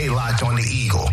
Stay locked on the Eagle.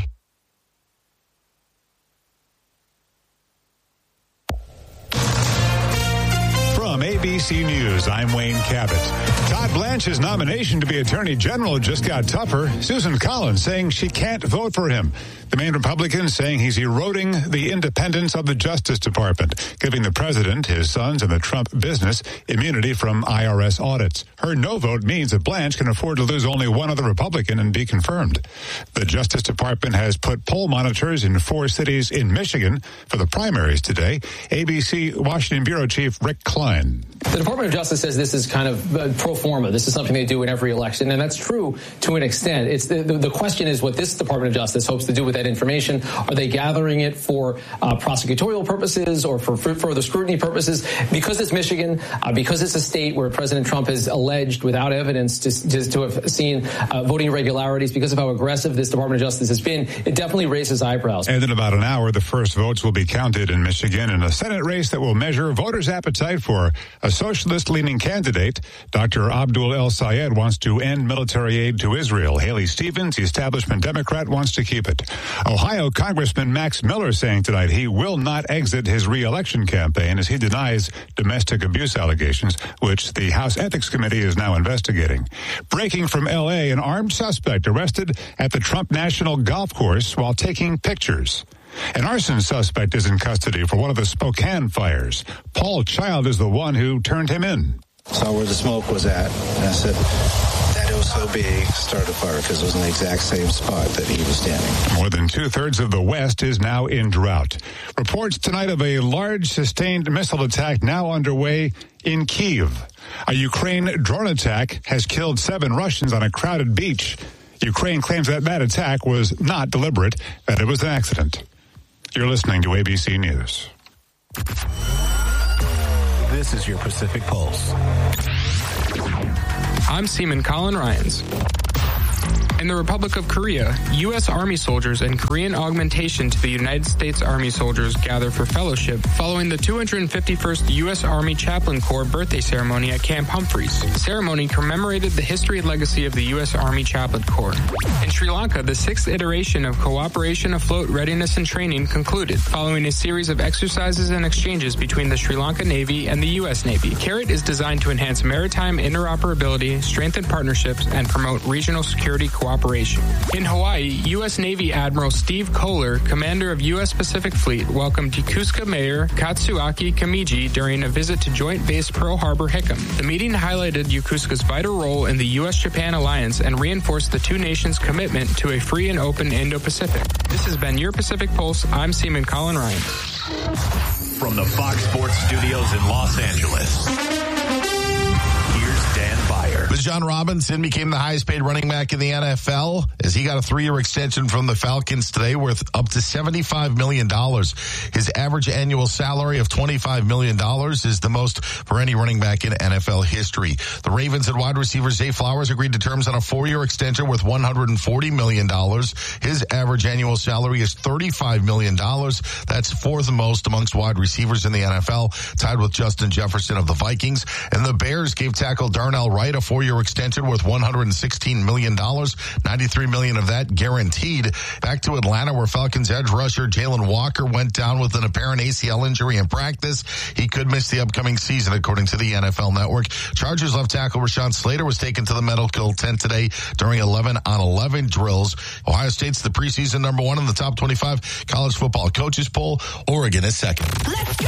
From ABC News, I'm Wayne Cabot. Todd Blanche's nomination to be Attorney General just got tougher. Susan Collins saying she can't vote for him. The main Republican saying he's eroding the independence of the Justice Department, giving the president, his sons, and the Trump business immunity from IRS audits. Her no vote means that Blanche can afford to lose only one other Republican and be confirmed. The Justice Department has put poll monitors in 4 cities in Michigan for the primaries today. ABC Washington Bureau Chief Rick Klein. The Department of Justice says this is kind of pro forma. This is something they do in every election, and that's true to an extent. It's the question is what this Department of Justice hopes to do with that information. Are they gathering it for prosecutorial purposes or for further scrutiny purposes? Because it's Michigan, because it's a state where President Trump has alleged without evidence to have seen voting irregularities, because of how aggressive this Department of Justice has been, it definitely raises eyebrows. And in about an hour, the first votes will be counted in Michigan in a Senate race that will measure voters' appetite for a socialist-leaning candidate. Dr. Abdul El Sayed wants to end military aid to Israel. Haley Stevens, the establishment Democrat, wants to keep it. Ohio Congressman Max Miller saying tonight he will not exit his re-election campaign as he denies domestic abuse allegations, which the House Ethics Committee is now investigating. Breaking from L.A., an armed suspect arrested at the Trump National Golf Course while taking pictures. An arson suspect is in custody for one of the Spokane fires. Paul Child is the one who turned him in. Saw where the smoke was at, and I said that it was so big, started a fire because it was in the exact same spot that he was standing. More than 2/3 of the West is now in drought. Reports tonight of a large sustained missile attack now underway in Kyiv. A Ukraine drone attack has killed 7 Russians on a crowded beach. Ukraine claims that attack was not deliberate, that it was an accident. You're listening to ABC News. This is your Pacific Pulse. I'm Seaman Colin Ryans. In the Republic of Korea, U.S. Army soldiers and Korean augmentation to the United States Army soldiers gather for fellowship following the 251st U.S. Army Chaplain Corps birthday ceremony at Camp Humphreys. The ceremony commemorated the history and legacy of the U.S. Army Chaplain Corps. In Sri Lanka, the 6th iteration of Cooperation Afloat Readiness and Training concluded, following a series of exercises and exchanges between the Sri Lanka Navy and the U.S. Navy. CARET is designed to enhance maritime interoperability, strengthen partnerships, and promote regional security cooperation. In Hawaii, U.S. Navy Admiral Steve Kohler, commander of U.S. Pacific Fleet, welcomed Yokosuka Mayor Katsuaki Kamiji during a visit to Joint Base Pearl Harbor Hickam. The meeting highlighted Yokosuka's vital role in the U.S.-Japan alliance and reinforced the two nations' commitment to a free and open Indo-Pacific. This has been your Pacific Pulse. I'm Seaman Colin Ryan. From the Fox Sports Studios in Los Angeles, here's Dan Byer. John Robinson became the highest paid running back in the NFL as he got a 3-year extension from the Falcons today worth up to $75 million. His average annual salary of $25 million is the most for any running back in NFL history. The Ravens and wide receiver Zay Flowers agreed to terms on a 4-year extension worth $140 million. His average annual salary is $35 million. That's 4th most amongst wide receivers in the NFL, tied with Justin Jefferson of the Vikings. And the Bears gave tackle Darnell Wright a 4-year extension worth $116 million, $93 million of that guaranteed. Back to Atlanta, where Falcons edge rusher Jalen Walker went down with an apparent ACL injury in practice. He could miss the upcoming season, according to the NFL Network. Chargers left tackle Rashawn Slater was taken to the medical tent today during 11-on-11 drills. Ohio State's the preseason number 1 in the top 25 college football coaches poll. Oregon is second.